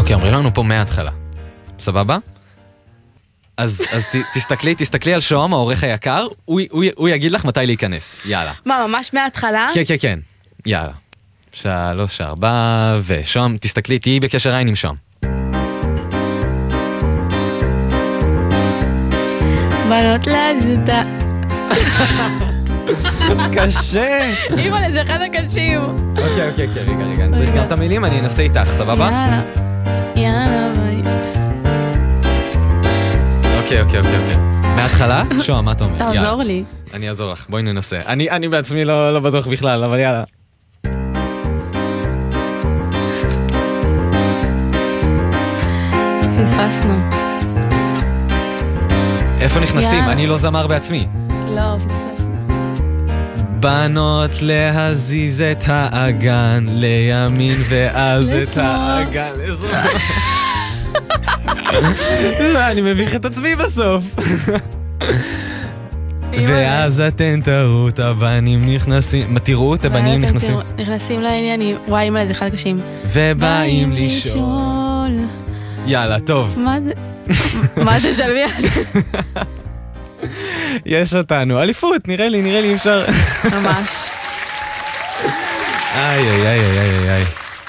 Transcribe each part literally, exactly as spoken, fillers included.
אוקיי, אומרים לנו פה מההתחלה. סבבה? אז, אז ת, תסתכלי, תסתכלי על שום, העורך היקר, הוא, הוא, הוא יגיד לך מתי להיכנס. יאללה. מה, ממש מההתחלה? כן, כן, כן. יאללה. שלוש, ארבע, ושום, תסתכלי, תהיי בקשר עין עם שום. בנות לזותה. קשה. אימא, זה אחד הקשים. אוקיי, אוקיי, אוקיי, רגע, רגע, אני צריך גם את המילים, אני אנסה איתך, סבבה? יאללה, יאללה, ביי. אוקיי, אוקיי, אוקיי, אוקיי. מההתחלה? שום, מה אתה אומר? תעזור לי. אני אעזור לך, בואי ננסה. אני, אני בעצמי לא, לא בטוח בכלל, אבל יאללה. פספסנו. איפה נכנסים? יאללה. אני לא זמר בעצמי. לא, פספסנו. בנות להזיז את האגן לימין ואז את לשמאל. האגן לשמאל. לא, אני מביך את עצמי בסוף. ואז אתן תראו את הבנים נכנסים, מה תראו את הבנים נכנסים? נכנסים לעניינים, וואי, אימא, זה אחד הקשים. ובאים לשאול. יאללה, טוב. מה זה? מה זה שלמי? יש אותנו, אליפות, נראה לי, נראה לי אפשר. ממש. איי, איי, איי, איי, איי, איי.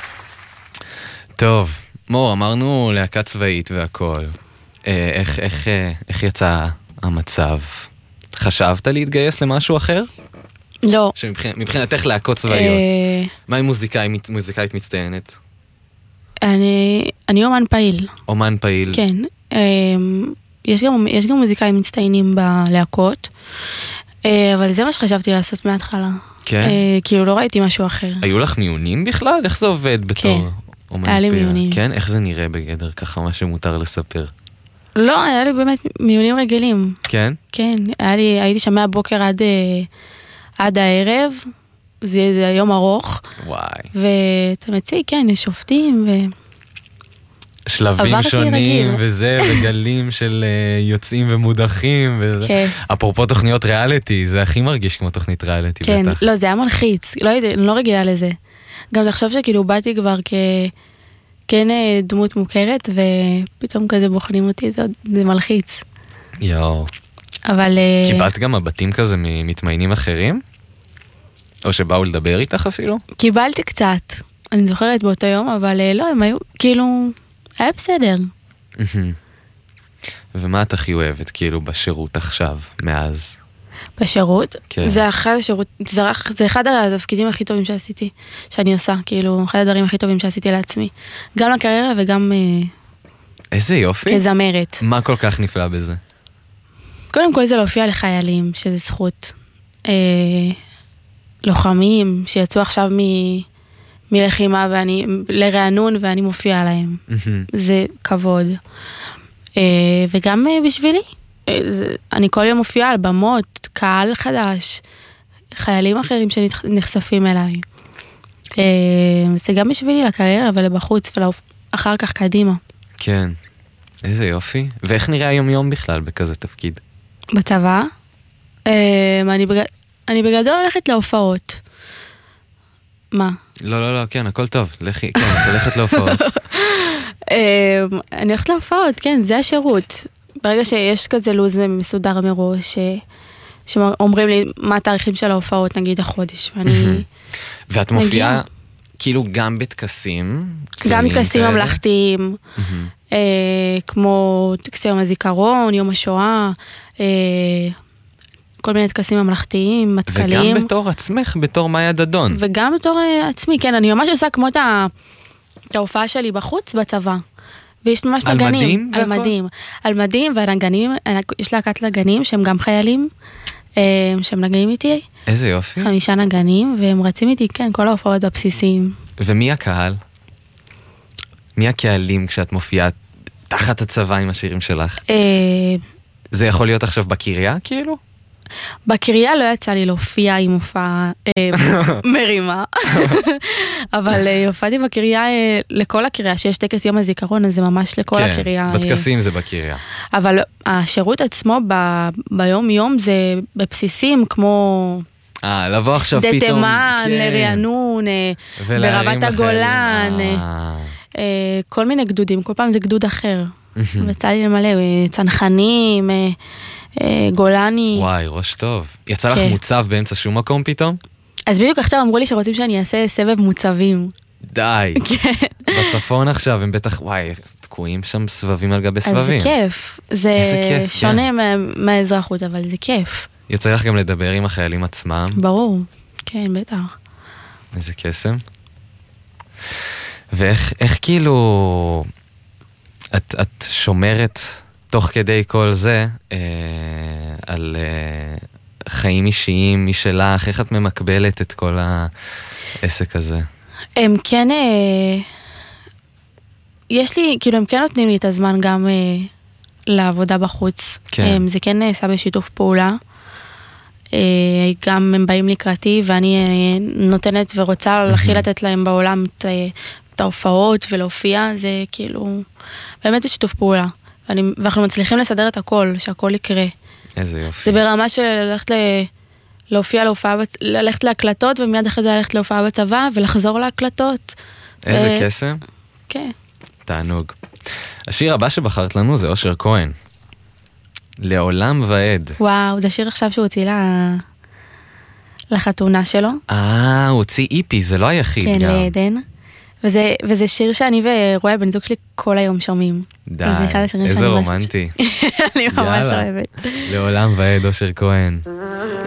טוב, מור, אמרנו להקה צבאית והכל. אה, איך, איך, אה, איך יצא המצב? חשבת להתגייס למשהו אחר? לא. שמבחינתך להקות צבאיות. מה עם מוזיקאית, מוזיקאית מצטיינת? אני, אני אומן פעיל. אומן פעיל. כן. יש גם, יש גם מוזיקאים מצטיינים בלהקות, אבל זה מה שחשבתי לעשות מההתחלה. כן? כאילו לא ראיתי משהו אחר. היו לך מיונים בכלל? איך זה עובד בתור כן. אומן היה לי פעיל? מיונים. כן? איך זה נראה בגדר ככה, מה שמותר לספר? לא, היה לי באמת מיונים רגילים. כן? כן, היה לי, הייתי שם מהבוקר עד, עד הערב, זה, זה יום ארוך. וואי. ואתה מציג, כן, יש שופטים ו... שלבים שונים רגיל. וזה, וגלים של uh, יוצאים ומודחים וזה. כן. אפרופו תוכניות ריאליטי, זה הכי מרגיש כמו תוכנית ריאליטי כן, בטח. לא, זה היה מלחיץ, לא, אני לא רגילה לזה. גם לחשוב שכאילו באתי כבר כ... כן דמות מוכרת, ופתאום כזה בוחנים אותי, זה, זה מלחיץ. יואו. אבל... קיבלת גם מבטים כזה ממתמיינים אחרים? או שבאו לדבר איתך אפילו? קיבלתי קצת, אני זוכרת באותו יום, אבל לא, הם היו, כאילו, היה בסדר. ומה את הכי אוהבת, כאילו, בשירות עכשיו, מאז? בשירות? כן. זה אחד השירות, זה, זה אחד התפקידים הכי טובים שעשיתי, שאני עושה, כאילו, אחד הדברים הכי טובים שעשיתי לעצמי. גם לקריירה וגם... איזה יופי. כזמרת. מה כל כך נפלא בזה? קודם כל זה להופיע לחיילים, שזה זכות. אה, לוחמים שיצאו עכשיו מ, מלחימה ואני, לרענון ואני מופיעה להם. זה כבוד. אה, וגם אה, בשבילי. אה, זה, אני כל יום מופיעה על במות, קהל חדש, חיילים אחרים שנחשפים אליי. אה, זה גם בשבילי לקריירה ולבחוץ ואחר כך קדימה. כן. איזה יופי. ואיך נראה היום יום בכלל בכזה תפקיד? בצבא? אה, אני בגלל... אני בגדול הולכת להופעות. מה? לא, לא, לא, כן, הכל טוב. לכי, כן, את הולכת להופעות. אני הולכת להופעות, כן, זה השירות. ברגע שיש כזה לוז מסודר מראש, שאומרים לי מה התאריכים של ההופעות, נגיד החודש, ואני... ואת מופיעה כאילו גם בתקסים? גם בתקסים ממלכתיים, כמו טקסי יום הזיכרון, יום השואה, כל מיני תקסים ממלכתיים, מתקלים. וגם בתור עצמך, בתור מאיה דדון. וגם בתור uh, עצמי, כן, אני ממש עושה כמו את ההופעה שלי בחוץ, בצבא. ויש ממש על נגנים. מדים? על מדים. על מדים, והנגנים, יש להקת נגנים שהם גם חיילים, שהם נגנים איתי. איזה יופי. חמישה נגנים, והם רצים איתי, כן, כל ההופעות הבסיסיים. ומי הקהל? מי הקהלים כשאת מופיעה תחת הצבא עם השירים שלך? זה יכול להיות עכשיו בקריה, כאילו? בקריה לא יצא לי להופיע עם הופעה מרימה, אבל הופעתי בקריה, לכל הקריה, שיש טקס יום הזיכרון, אז זה ממש לכל הקריה. כן, בטקסים זה בקריה. אבל השירות עצמו ביום יום זה בבסיסים, כמו... אה, לבוא עכשיו פתאום... שדה תימן, לרענון, ברמת הגולן, כל מיני גדודים, כל פעם זה גדוד אחר. ויצא לי למלא, צנחנים, גולני. וואי, ראש טוב. יצא לך מוצב באמצע שום מקום פתאום? אז בדיוק עכשיו אמרו לי שרוצים שאני אעשה סבב מוצבים. די. בצפון עכשיו, הם בטח, וואי, תקועים שם סבבים על גבי סבבים. אז זה כיף. זה שונה מהאזרחות, אבל זה כיף. יוצא לך גם לדבר עם החיילים עצמם? ברור, כן, בטח. איזה קסם. ואיך איך כאילו את, את שומרת תוך כדי כל זה אה, על אה, חיים אישיים משלך, איך את ממקבלת את כל העסק הזה? הם כן, אה, יש לי, כאילו הם כן נותנים לי את הזמן גם אה, לעבודה בחוץ. כן. אה, זה כן נעשה בשיתוף פעולה. אה, גם הם באים לקראתי ואני אה, נותנת ורוצה להכיל לתת להם בעולם את, את ההופעות ולהופיע, זה כאילו באמת בשיתוף פעולה. ואני, ואנחנו מצליחים לסדר את הכל, שהכל יקרה. איזה יופי. זה ברמה של ללכת ל... להופיע להופעה, ללכת להקלטות, ומיד אחרי זה ללכת להופעה בצבא, ולחזור להקלטות. איזה ו... קסם. כן. תענוג. השיר הבא שבחרת לנו זה אושר כהן. לעולם ועד. וואו, זה שיר עכשיו שהוא הוציא לה... לחתונה שלו. אה, הוא הוציא איפי, זה לא היחיד כן, גם. כן, לעדן. וזה, וזה שיר שאני ורועי הבן זוג שלי כל היום שומעים. די, איזה רומנטי. אני ממש אוהבת. לעולם ועד אושר כהן.